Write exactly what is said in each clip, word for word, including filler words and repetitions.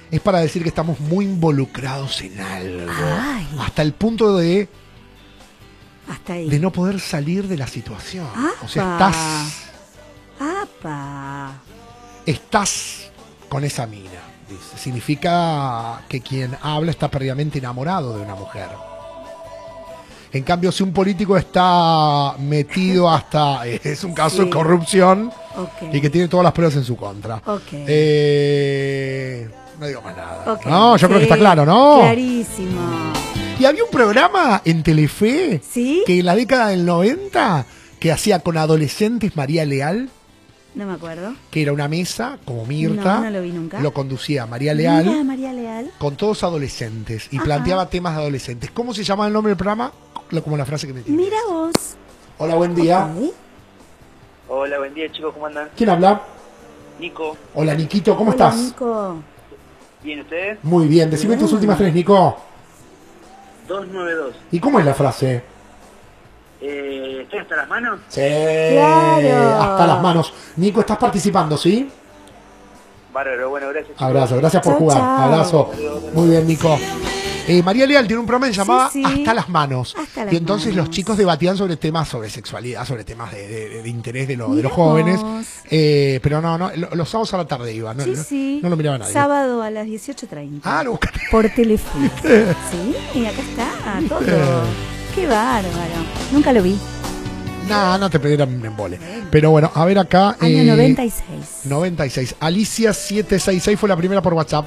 es para decir que estamos muy involucrados en algo. Ay. Hasta el punto de, Hasta ahí. de no poder salir de la situación. ¡Apa! O sea, estás, ¡Apa! estás con esa mina. Dice. Significa que quien habla está perdidamente enamorado de una mujer. En cambio, si un político está metido hasta... Es un caso Sí. de corrupción Ok. y que tiene todas las pruebas en su contra. Ok. Eh, no digo más nada. Ok. No, yo Sí, creo que está claro, ¿no? Clarísimo. Y había un programa en Telefe ¿Sí? que en la década del noventa que hacía con adolescentes María Leal, No me acuerdo. que era una mesa como Mirta. No, no lo vi nunca. Lo conducía María Leal. Mira, María Leal. Con todos adolescentes y Ajá. planteaba temas de adolescentes. ¿Cómo se llama el nombre del programa? Lo- Como la frase que me tiene. Mira vos. Hola, buen día. Ok. Hola, buen día chicos, ¿cómo andan? ¿Quién habla? Nico, Hola, Niquito, ¿cómo Hola, estás? Nico. ¿bien ustedes? Muy bien, decime tus últimas tres, Nico. dos nueve dos. ¿Y cómo es la frase? Eh, ¿Estoy hasta las manos? Sí, Claro. hasta las manos. Nico, estás participando, ¿sí? Bárbaro, bueno, gracias chicos. Abrazo, gracias por Chao, jugar. chao. Abrazo. Muy bien, Nico. Eh, María Leal tiene un programa que se llamaba Sí, sí. Hasta las manos. Hasta las y entonces manos. los chicos debatían sobre temas, sobre sexualidad, sobre temas de, de- de interés de, lo- de los Mirá jóvenes. vos. Eh, pero no, no, lo- los sábados a la tarde iba. No, Sí, no- sí. no lo miraba nadie. Sábado a las dieciocho treinta. Ah, lo buscaste. Por Telefe. Sí, y acá está todo. Qué bárbaro. Nunca lo vi. No, no te perdieron en vole. Pero bueno, a ver acá. Año eh, noventa y seis. noventa y seis. Alicia siete seis seis fue la primera por WhatsApp.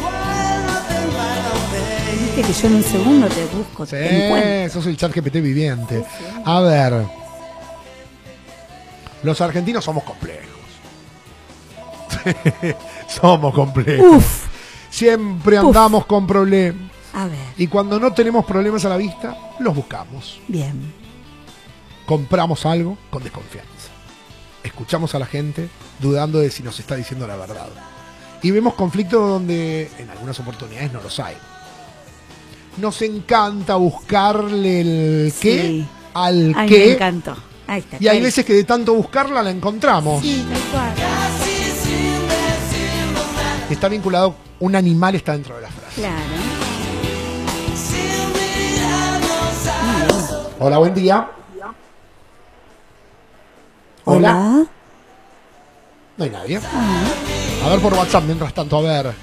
Viste que yo en un segundo te busco, Sí, te encuentro. sos el chat G P T viviente. Sí, sí. A ver. Los argentinos somos complejos. Somos complejos. Uf. Siempre andamos con problemas. A ver, Y cuando no tenemos problemas a la vista, los buscamos. bien. Compramos algo con desconfianza. Escuchamos a la gente dudando de si nos está diciendo la verdad. Y vemos conflictos donde en algunas oportunidades no los hay. Nos encanta buscarle el qué Sí. al Ay, me qué. encantó. Ahí está. Y hay claro. veces que de tanto buscarla la encontramos. Sí, tal cual. Está vinculado, un animal está dentro de la frase. Claro. Hola, buen día. Hola. Hola. No hay nadie. A ver por WhatsApp mientras tanto, a ver.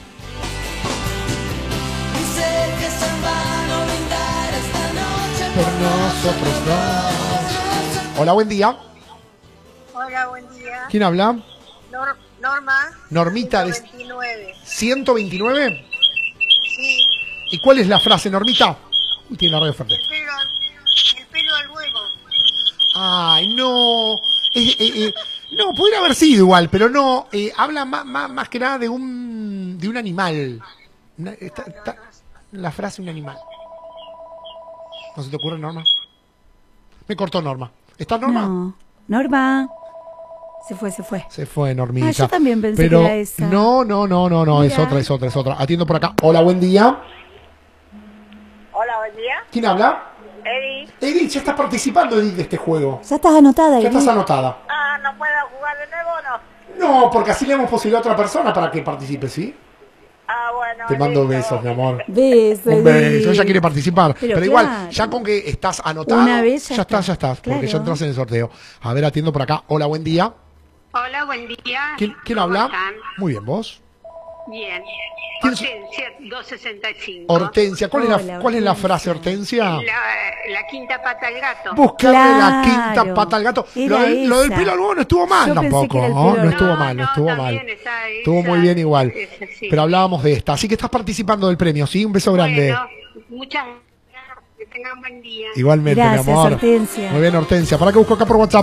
Por nosotros dos. Hola, buen día. Hola, buen día. ¿Quién habla? Nor- Norma. Normita de ciento veintinueve. ciento veintinueve. Sí, ¿Y cuál es la frase, Normita? Uy, tiene la radio fuerte. el pelo al, el pelo al huevo. Ay, no. Eh, eh, eh, no, podría haber sido igual, pero no. eh, habla más, más, más que nada de un, de un animal. Una- está- está- la frase un animal. ¿No se te ocurre, Norma? Me cortó Norma. ¿Está Norma? No. Norma. Se fue, se fue. Se fue, Normita. Ah, yo también pensé pero que era esa. No, no, no, no, no, es Mira. otra, es otra, es otra. Atiendo por acá. Hola, buen día. Hola, buen día. ¿Quién habla? Eddie. Edith, ya estás participando, Edith, de este juego. Ya estás anotada, Ya Edith. estás anotada. Ah, ¿no puedo jugar de nuevo o no? No, porque así le damos posibilidad a otra persona para que participe, ¿sí? Ah, bueno. Te mando listo. besos, mi amor. Beso, Un beso, Edith. ella quiere participar. Pero, Pero igual, claro. ya con que estás anotado, Una vez ya ya estás, está. ya estás, porque Claro. ya entras en el sorteo. A ver, atiendo por acá. Hola, buen día. Hola, buen día. ¿Quién, quién ¿Cómo habla? están? Muy bien, ¿vos? Bien. ¿Quién es? Hortensia, doscientos sesenta y cinco. Hortensia. ¿Cuál, es, la, Hola, ¿cuál es la Hortensia. frase, Hortensia? La, la quinta pata al gato. Buscarle la Claro. quinta pata al gato. Lo Era del, lo del esa. pelo al huevo no estuvo mal Yo pensé tampoco. que era el ¿no? pelo No al estuvo huevo. mal, no No, estuvo también mal. esa- Estuvo esa- muy bien igual. esa sí. Pero hablábamos de esta. Así que estás participando del premio, ¿sí? Un beso grande. Bueno, muchas gracias. Que tengan buen día. Igualmente, Gracias, mi amor. Hortensia. Muy bien, Hortensia. ¿Para qué busco acá por WhatsApp?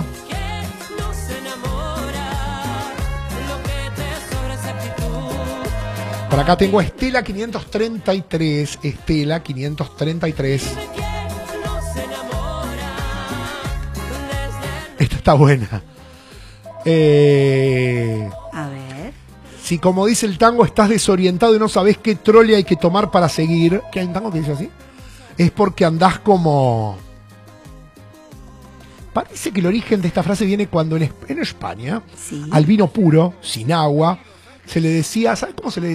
Por acá tengo a Estela quinientos treinta y tres. Estela quinientos treinta y tres. Esta está buena. Eh, A ver. si como dice el tango estás desorientado y no sabes qué trole hay que tomar para seguir. ¿Qué hay un tango que dice así? Es porque andás como... Parece que el origen de esta frase viene cuando en, Es- en España Sí. al vino puro, sin agua, se le decía, ¿sabes cómo se le decía?